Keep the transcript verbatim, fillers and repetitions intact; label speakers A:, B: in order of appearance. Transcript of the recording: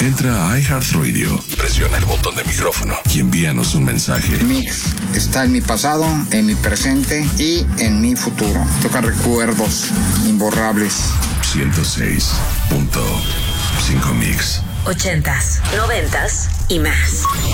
A: Entra a iHeartRadio, presiona el botón de micrófono y envíanos un mensaje.
B: Mix está en mi pasado, en mi presente y en mi futuro. Toca recuerdos imborrables.
A: ciento seis punto cinco Mix.
C: Ochentas, noventas y más.